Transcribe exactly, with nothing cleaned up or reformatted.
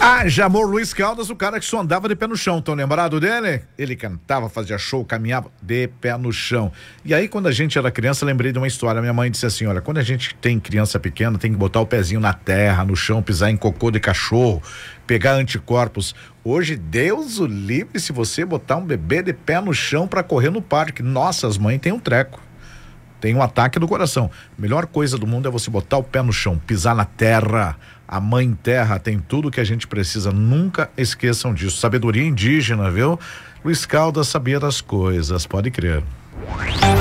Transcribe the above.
Ah, já amor, Luiz Caldas, o cara que só andava de pé no chão, tão lembrado dele? Ele cantava, fazia show, caminhava de pé no chão. E aí, quando a gente era criança, lembrei de uma história. Minha mãe disse assim: olha, quando a gente tem criança pequena, tem que botar o pezinho na terra, no chão, pisar em cocô de cachorro, pegar anticorpos. Hoje, Deus o livre se você botar um bebê de pé no chão pra correr no parque. Nossa, as mães têm um treco. Tem um ataque do coração. A melhor coisa do mundo é você botar o pé no chão, pisar na terra. A mãe terra tem tudo que a gente precisa. Nunca esqueçam disso. Sabedoria indígena, viu? Luiz Caldas sabia das coisas, pode crer.